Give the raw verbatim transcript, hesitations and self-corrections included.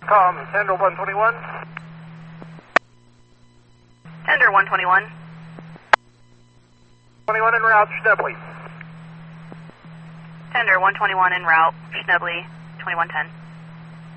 com, Tender one twenty-one. Tender one twenty-one. twenty-one en route, Schnebley. Tender one twenty-one en route, Schnebley, twenty-one ten.